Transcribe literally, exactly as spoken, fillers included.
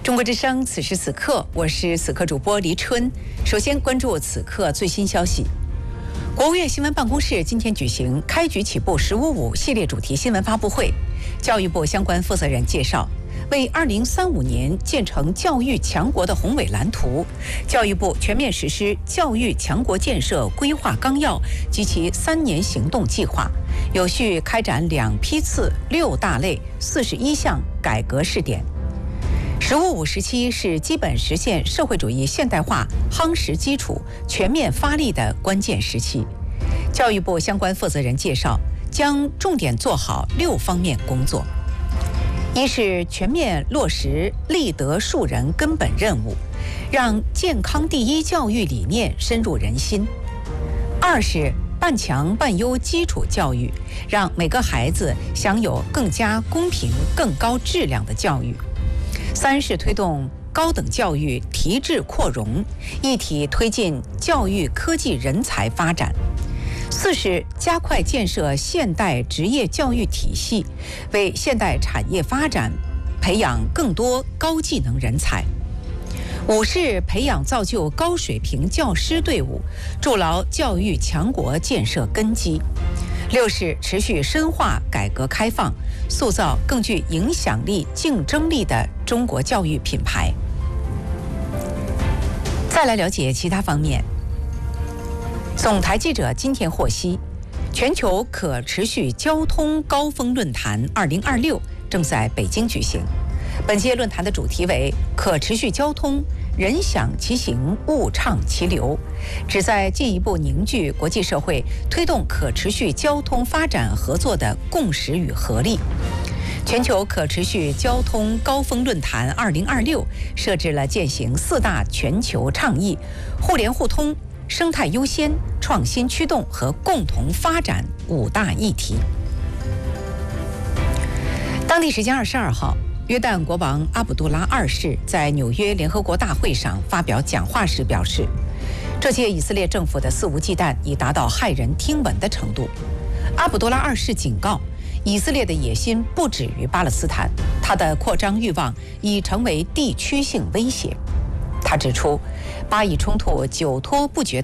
中国之声，此时此刻，我是此刻主播黎春。首先关注此刻最新消息。国务院新闻办公室今天举行“开局起步十五五”系列主题新闻发布会，教育部相关负责人介绍，为二零三五年建成教育强国的宏伟蓝图，教育部全面实施教育强国建设规划纲要及其三年行动计划，有序开展两批次六大类四十一项改革试点。十五五时期是基本实现社会主义现代化夯实基础、全面发力的关键时期。教育部相关负责人介绍，将重点做好六方面工作：一是全面落实立德树人根本任务，让健康第一教育理念深入人心；二是半强半优基础教育，让每个孩子享有更加公平、更高质量的教育；三是推动高等教育提质扩容，一体推进教育科技人才发展；四是加快建设现代职业教育体系，为现代产业发展培养更多高技能人才；五是培养造就高水平教师队伍，筑牢教育强国建设根基；六是持续深化改革开放，塑造更具影响力、竞争力的中国教育品牌。再来了解其他方面。总台记者今天获悉，全球可持续交通高峰论坛二零二六正在北京举行。本届论坛的主题为可持续交通，人享其行，物畅其流，旨在进一步凝聚国际社会推动可持续交通发展合作的共识与合力。全球可持续交通高峰论坛二零二六设置了践行四大全球倡议：互联互通、生态优先、创新驱动和共同发展五大议题。当地时间二十二号，约旦国王阿卜杜拉二世在纽约联合国大会上发表讲话时表示，这届以色列政府的肆无忌惮已达到骇人听闻的程度。阿卜杜拉二世警告，以色列的野心不止于巴勒斯坦，它的扩张欲望已成为地区性威胁。他指出，巴以冲突久拖不决